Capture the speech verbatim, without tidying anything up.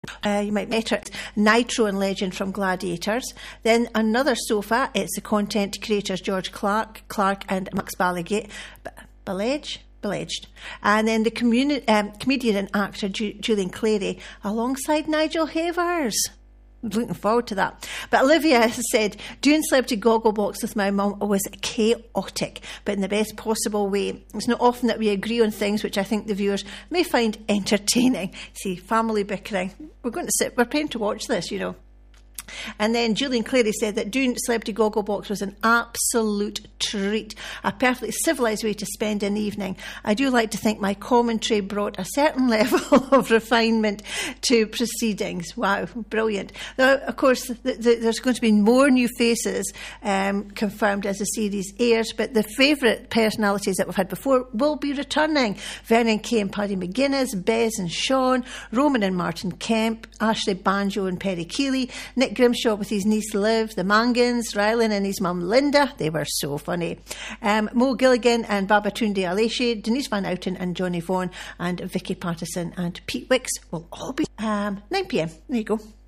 Uh, you might met it. Nitro and Legend from Gladiators. Then another sofa. It's the content creators George Clark, Clark and Max Balligate. Balledge? Belaged. And then the communi- um, comedian and actor Ju- Julian Clary alongside Nigel Havers. Looking forward to that. But Olivia has said, doing Celebrity Gogglebox with my mum was chaotic, but in the best possible way. It's not often that we agree on things which I think the viewers may find entertaining. See, family bickering. We're going to sit, we're paying to watch this, you know. And then Julian Clary said that doing Celebrity Gogglebox was an absolute treat, a perfectly civilised way to spend an evening. I do like to think my commentary brought a certain level of refinement to proceedings. Wow, brilliant. Now, of course, the, the, there's going to be more new faces um, confirmed as the series airs, but the favourite personalities that we've had before will be returning. Vernon Kay and Paddy McGuinness, Bez and Sean, Roman and Martin Kemp, Ashley Banjo and Perry Keeley, Nick Grimshaw with his niece Liv, the Mangans, Rylan and his mum Linda, they were so funny. Um, Mo Gilligan and Babatunde Alessi, Denise Van Outen and Johnny Vaughan, and Vicky Patterson and Pete Wicks will all be um, nine p m. There you go.